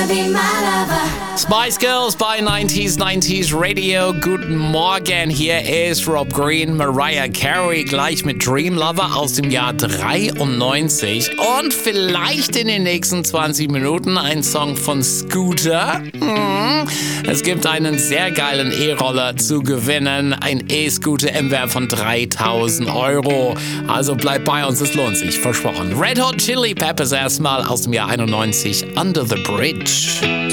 be my lover. Spice Girls bei 90s Radio. Guten Morgen, hier ist Rob Green, Mariah Carey gleich mit Dream Lover aus dem Jahr 93 und vielleicht in den nächsten 20 Minuten ein Song von Scooter. Es gibt einen sehr geilen E-Roller zu gewinnen, ein E-Scooter im Wert von 3.000 €. Also bleibt bei uns, es lohnt sich, versprochen. Red Hot Chili Peppers erstmal aus dem Jahr 91, Under the Bridge.